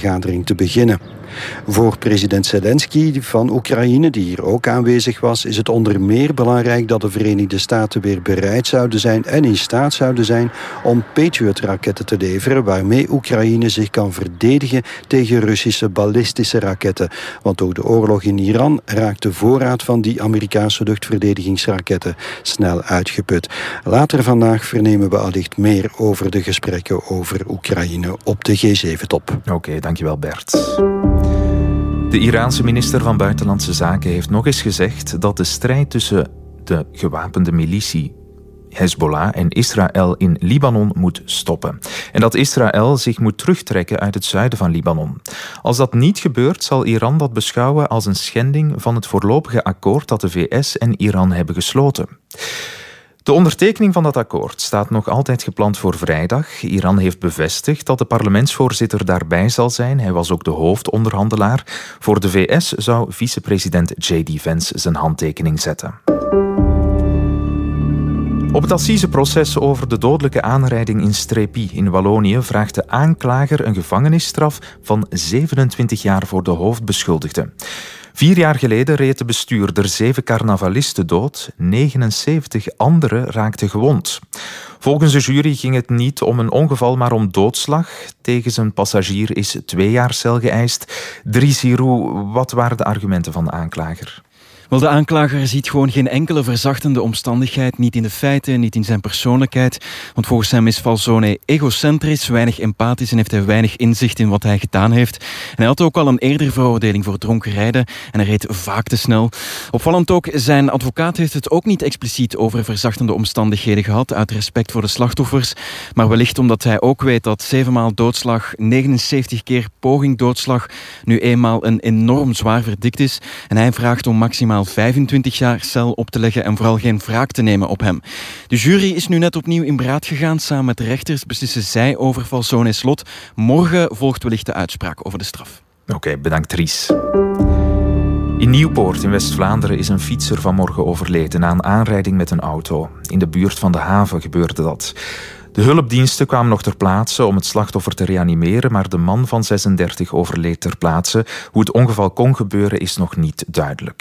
vergadering te beginnen. Voor president Zelensky van Oekraïne, die hier ook aanwezig was, is het onder meer belangrijk dat de Verenigde Staten weer bereid zouden zijn en in staat zouden zijn om Patriot-raketten te leveren, waarmee Oekraïne zich kan verdedigen tegen Russische ballistische raketten. Want ook de oorlog in Iran raakt de voorraad van die Amerikaanse luchtverdedigingsraketten snel uitgeput. Later vandaag vernemen we allicht meer over de gesprekken over Oekraïne op de G7-top. Oké, dankjewel Bert. De Iraanse minister van Buitenlandse Zaken heeft nog eens gezegd dat de strijd tussen de gewapende militie Hezbollah en Israël in Libanon moet stoppen. En dat Israël zich moet terugtrekken uit het zuiden van Libanon. Als dat niet gebeurt, zal Iran dat beschouwen als een schending van het voorlopige akkoord dat de VS en Iran hebben gesloten. De ondertekening van dat akkoord staat nog altijd gepland voor vrijdag. Iran heeft bevestigd dat de parlementsvoorzitter daarbij zal zijn. Hij was ook de hoofdonderhandelaar. Voor de VS zou vicepresident J.D. Vance zijn handtekening zetten. Op het assiseproces over de dodelijke aanrijding in Strépy in Wallonië vraagt de aanklager een gevangenisstraf van 27 jaar voor de hoofdbeschuldigde. 4 jaar geleden reed de bestuurder 7 carnavalisten dood, 79 anderen raakten gewond. Volgens de jury ging het niet om een ongeval, maar om doodslag. Tegen zijn passagier is 2 jaar cel geëist. Dries Giroux, wat waren de argumenten van de aanklager? Wel, de aanklager ziet gewoon geen enkele verzachtende omstandigheid, niet in de feiten, niet in zijn persoonlijkheid. Want volgens hem is Falzone egocentrisch, weinig empathisch en heeft hij weinig inzicht in wat hij gedaan heeft. En hij had ook al een eerdere veroordeling voor dronken rijden en hij reed vaak te snel. Opvallend ook, zijn advocaat heeft het ook niet expliciet over verzachtende omstandigheden gehad, uit respect voor de slachtoffers. Maar wellicht omdat hij ook weet dat 7 maal doodslag, 79 keer poging doodslag, nu eenmaal een enorm zwaar verdikt is. En hij vraagt om maximaal 25 jaar cel op te leggen en vooral geen wraak te nemen op hem. De jury is nu net opnieuw in beraad gegaan. Samen met de rechters beslissen zij over Falzone's lot. Morgen volgt wellicht de uitspraak over de straf. Oké, bedankt Dries. In Nieuwpoort in West-Vlaanderen is een fietser vanmorgen overleden na een aanrijding met een auto. In de buurt van de haven gebeurde dat. De hulpdiensten kwamen nog ter plaatse om het slachtoffer te reanimeren, maar de man van 36 overleed ter plaatse. Hoe het ongeval kon gebeuren is nog niet duidelijk.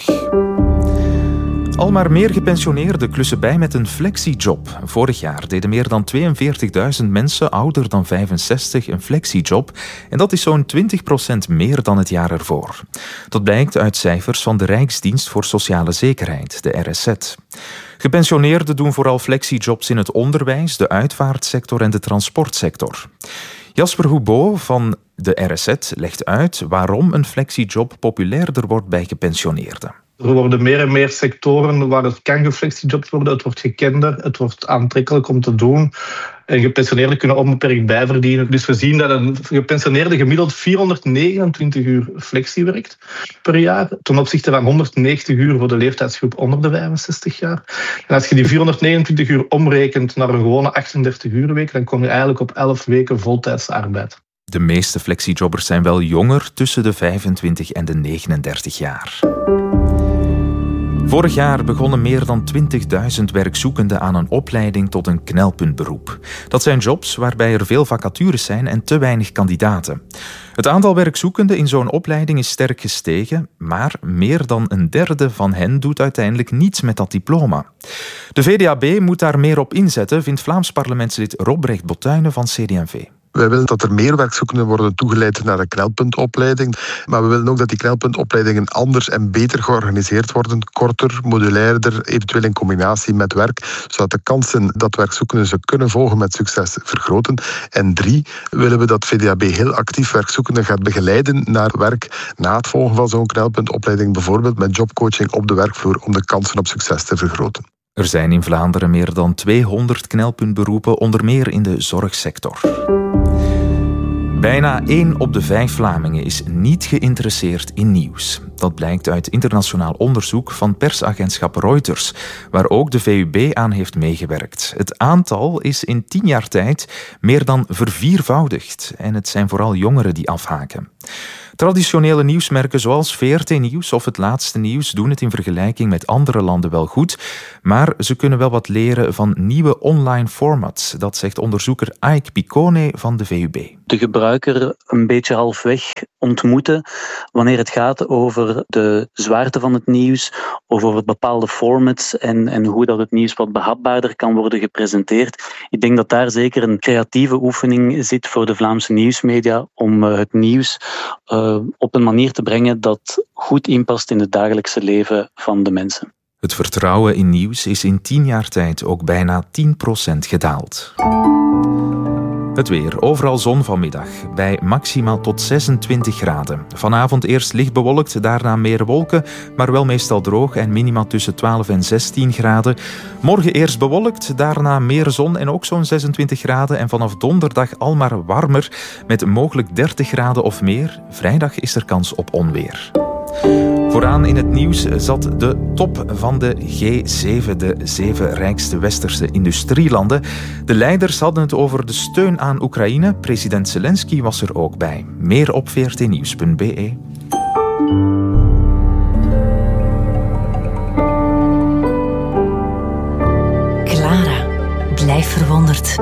Al maar meer gepensioneerden klussen bij met een flexiejob. Vorig jaar deden meer dan 42.000 mensen ouder dan 65 een flexiejob. En dat is zo'n 20% meer dan het jaar ervoor. Dat blijkt uit cijfers van de Rijksdienst voor Sociale Zekerheid, de RSZ. Gepensioneerden doen vooral flexiejobs in het onderwijs, de uitvaartsector en de transportsector. Jasper Houbeau van de RSZ legt uit waarom een flexiejob populairder wordt bij gepensioneerden. Er worden meer en meer sectoren waar het kan geflexiejobs worden. Het wordt gekender, het wordt aantrekkelijk om te doen. En gepensioneerden kunnen onbeperkt bijverdienen. Dus we zien dat een gepensioneerde gemiddeld 429 uur flexie werkt per jaar. Ten opzichte van 190 uur voor de leeftijdsgroep onder de 65 jaar. En als je die 429 uur omrekent naar een gewone 38 uur week, dan kom je eigenlijk op 11 weken voltijdse arbeid. De meeste flexiejobbers zijn wel jonger, tussen de 25 en de 39 jaar. Vorig jaar begonnen meer dan 20.000 werkzoekenden aan een opleiding tot een knelpuntberoep. Dat zijn jobs waarbij er veel vacatures zijn en te weinig kandidaten. Het aantal werkzoekenden in zo'n opleiding is sterk gestegen, maar meer dan een derde van hen doet uiteindelijk niets met dat diploma. De VDAB moet daar meer op inzetten, vindt Vlaams parlementslid Robrecht Botuyne van CD&V. Wij willen dat er meer werkzoekenden worden toegeleid naar de knelpuntopleiding. Maar we willen ook dat die knelpuntopleidingen anders en beter georganiseerd worden. Korter, modulairder, eventueel in combinatie met werk. Zodat de kansen dat werkzoekenden ze kunnen volgen met succes vergroten. En 3, willen we dat VDAB heel actief werkzoekenden gaat begeleiden naar werk. Na het volgen van zo'n knelpuntopleiding, bijvoorbeeld met jobcoaching op de werkvloer om de kansen op succes te vergroten. Er zijn in Vlaanderen meer dan 200 knelpuntberoepen, onder meer in de zorgsector. Bijna 1 op de 5 Vlamingen is niet geïnteresseerd in nieuws. Dat blijkt uit internationaal onderzoek van persagentschap Reuters, waar ook de VUB aan heeft meegewerkt. Het aantal is in 10 jaar tijd meer dan verviervoudigd en het zijn vooral jongeren die afhaken. Traditionele nieuwsmerken zoals VRT Nieuws of Het Laatste Nieuws doen het in vergelijking met andere landen wel goed, maar ze kunnen wel wat leren van nieuwe online formats. Dat zegt onderzoeker Ike Piccone van de VUB. De gebruiker een beetje halfweg ontmoeten wanneer het gaat over de zwaarte van het nieuws of over bepaalde formats en hoe dat het nieuws wat behapbaarder kan worden gepresenteerd. Ik denk dat daar zeker een creatieve oefening zit voor de Vlaamse nieuwsmedia om het nieuws op een manier te brengen dat goed inpast in het dagelijkse leven van de mensen. Het vertrouwen in nieuws is in 10 jaar tijd ook bijna 10% gedaald. Het weer. Overal zon vanmiddag. Bij maximaal tot 26 graden. Vanavond eerst licht bewolkt, daarna meer wolken, maar wel meestal droog en minima tussen 12 en 16 graden. Morgen eerst bewolkt, daarna meer zon en ook zo'n 26 graden. En vanaf donderdag al maar warmer, met mogelijk 30 graden of meer. Vrijdag is er kans op onweer. Vooraan in het nieuws zat de top van de G7, de 7 rijkste westerse industrielanden. De leiders hadden het over de steun aan Oekraïne. President Zelensky was er ook bij. Meer op vrtnieuws.be. Clara, blijf verwonderd.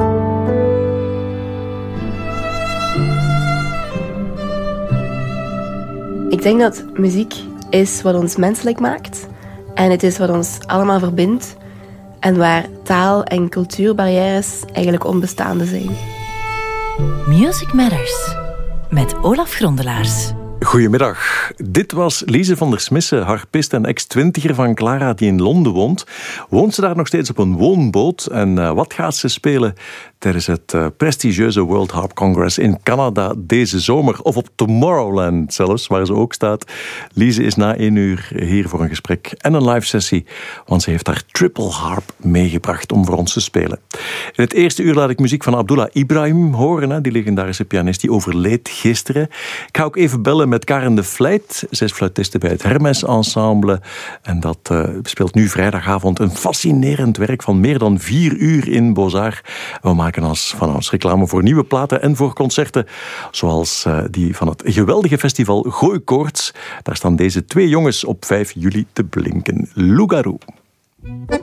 Ik denk dat muziek is wat ons menselijk maakt. En het is wat ons allemaal verbindt. En waar taal- en cultuurbarrières eigenlijk onbestaande zijn. Music Matters. Met Olaf Grondelaars. Goedemiddag. Dit was Lise van der Smissen, harpist en ex-twintiger van Clara die in Londen woont. Woont ze daar nog steeds op een woonboot? En wat gaat ze spelen tijdens het prestigieuze World Harp Congress in Canada deze zomer? Of op Tomorrowland zelfs, waar ze ook staat. Lise is na 1 uur hier voor een gesprek en een live sessie, want ze heeft haar triple harp meegebracht om voor ons te spelen. In het eerste uur laat ik muziek van Abdullah Ibrahim horen, die legendarische pianist die overleed gisteren. Ik ga ook even bellen met Karen de Vlijt. Zij is fluitiste bij het Hermes Ensemble. En dat speelt nu vrijdagavond een fascinerend werk van meer dan 4 uur in Beaux-Arts. We maken van ons reclame voor nieuwe platen en voor concerten. Zoals die van het geweldige festival Gooi Koorts. Daar staan deze 2 jongens op 5 juli te blinken. Lougarou.